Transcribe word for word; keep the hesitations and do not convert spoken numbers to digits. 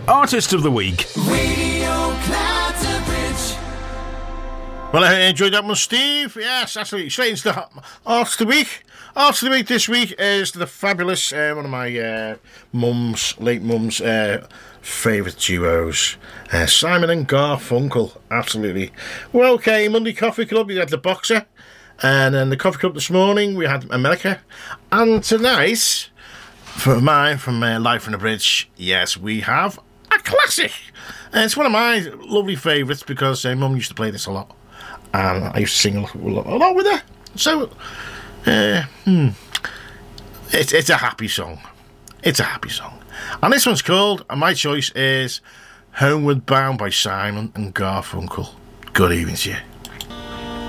Artist of the Week. Radio Clatterbridge. Well, I enjoyed that one, Steve. Yes, absolutely. Straight into the Artist of the Week. Artist of the Week this week is the fabulous, uh, one of my uh, mum's, late mum's uh, favourite duos, uh, Simon and Garfunkel. Absolutely. Well, okay, Monday Coffee Club, we had the Boxer. And then the Coffee Club this morning, we had America. And tonight, for mine, from uh, Life on the Bridge, yes, we have a classic. And it's one of my lovely favourites because uh, Mum used to play this a lot. And I used to sing a lot, a lot, a lot with her. So, uh, hmm, it's, it's a happy song. It's a happy song. And this one's called, and my choice is Homeward Bound by Simon and Garfunkel. Good evening to you.